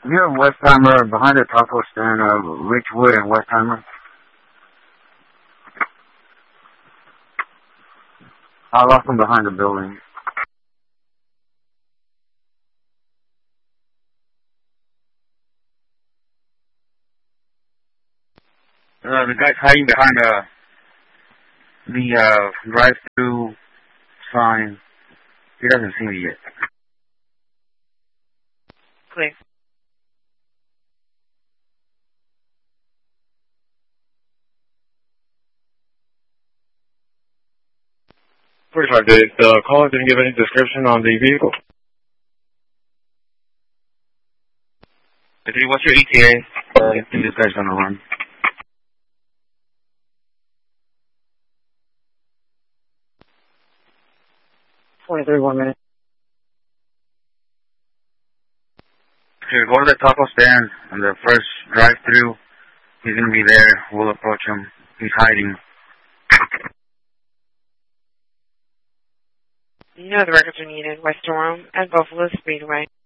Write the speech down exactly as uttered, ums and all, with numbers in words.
You're in Westheimer, behind the taco stand of Richwood and Westheimer. I lost him behind the building. Uh, the guy's hiding behind uh, the uh, drive-through sign. He doesn't see me yet. Clear. forty-five, did the caller didn't give any description on the vehicle? Okay, what's your E T A? Uh, I think this guy's gonna run. twenty-three, one minute. Okay, go to the taco stand on the first drive-through. He's gonna be there. We'll approach him. He's hiding. You know the records are needed. West Orem and Buffalo Speedway.